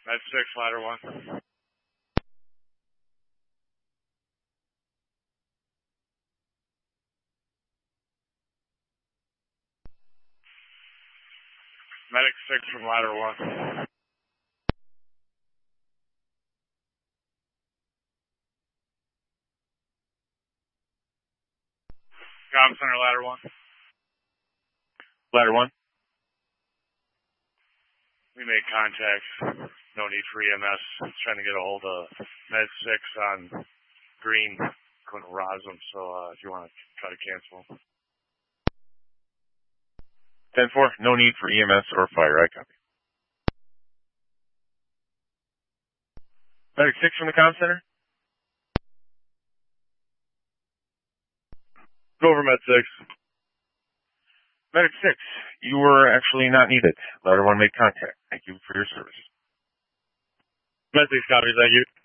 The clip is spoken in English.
Med 6, ladder 1. Medic 6 from ladder 1. Comm center, ladder 1. Ladder 1. We made contact. No need for EMS. Trying to get a hold of Med 6 on green. Couldn't rouse them, so if you want to try to cancel. 10-4, no need for EMS or fire. I copy. Medic 6 from the comm center. Go over Med 6. Medic 6, you were actually not needed. Ladder 1 made contact. Thank you for your service. Med 6 copies, thank you.